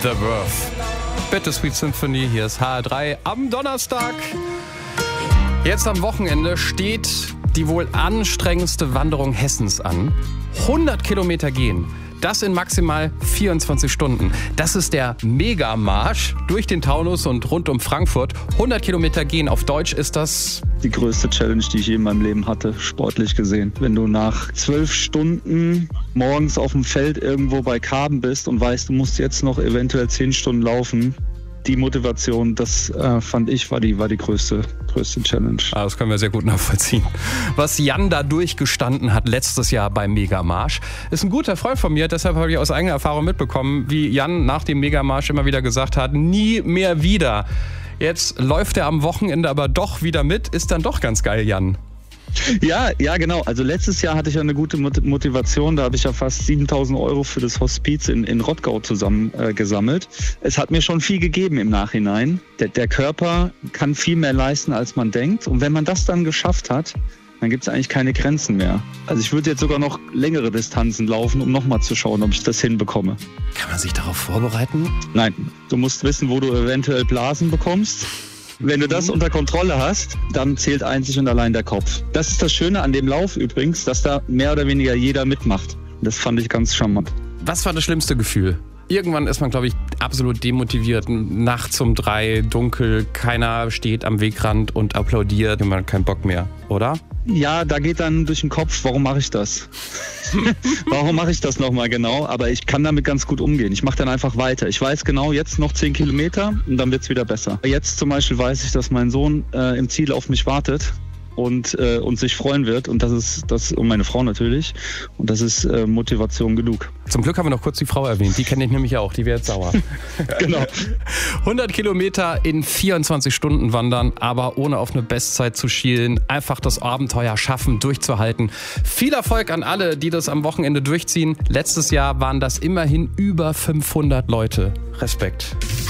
The Worth. Bittersweet Symphony, hier ist HR3 am Donnerstag. Jetzt am Wochenende steht die wohl anstrengendste Wanderung Hessens an. 100 Kilometer gehen. Das in maximal 24 Stunden. Das ist der Megamarsch durch den Taunus und rund um Frankfurt. 100 Kilometer gehen. Auf Deutsch ist das die größte Challenge, die ich je in meinem Leben hatte, sportlich gesehen. Wenn du nach 12 Stunden morgens auf dem Feld irgendwo bei Karben bist und weißt, du musst jetzt noch eventuell 10 Stunden laufen, die Motivation, das fand ich, war die größte Challenge. Das können wir sehr gut nachvollziehen. Was Jan da durchgestanden hat letztes Jahr beim Megamarsch, ist ein guter Freund von mir. Deshalb habe ich aus eigener Erfahrung mitbekommen, wie Jan nach dem Megamarsch immer wieder gesagt hat, nie mehr wieder. Jetzt läuft er am Wochenende aber doch wieder mit. Ist dann doch ganz geil, Jan. Ja, genau. Also letztes Jahr hatte ich ja eine gute Motivation. Da habe ich ja fast 7.000 € für das Hospiz in Rottgau zusammen gesammelt. Es hat mir schon viel gegeben im Nachhinein. Der Körper kann viel mehr leisten, als man denkt. Und wenn man das dann geschafft hat, dann gibt es eigentlich keine Grenzen mehr. Also ich würde jetzt sogar noch längere Distanzen laufen, um nochmal zu schauen, ob ich das hinbekomme. Kann man sich darauf vorbereiten? Nein, du musst wissen, wo du eventuell Blasen bekommst. Wenn du das unter Kontrolle hast, dann zählt einzig und allein der Kopf. Das ist das Schöne an dem Lauf übrigens, dass da mehr oder weniger jeder mitmacht. Das fand ich ganz charmant. Was war das schlimmste Gefühl? Irgendwann ist man, glaube ich, absolut demotiviert. Nachts um 3, dunkel, keiner steht am Wegrand und applaudiert. Man hat keinen Bock mehr, oder? Ja, da geht dann durch den Kopf, warum mache ich das? Warum mache ich das nochmal genau? Aber ich kann damit ganz gut umgehen. Ich mache dann einfach weiter. Ich weiß genau, jetzt noch 10 Kilometer und dann wird es wieder besser. Jetzt zum Beispiel weiß ich, dass mein Sohn im Ziel auf mich wartet und sich freuen wird. Und und meine Frau natürlich. Und das ist Motivation genug. Zum Glück haben wir noch kurz die Frau erwähnt. Die kenne ich nämlich auch. Die wäre jetzt sauer. Genau. 100 Kilometer in 24 Stunden wandern, aber ohne auf eine Bestzeit zu schielen. Einfach das Abenteuer schaffen, durchzuhalten. Viel Erfolg an alle, die das am Wochenende durchziehen. Letztes Jahr waren das immerhin über 500 Leute. Respekt.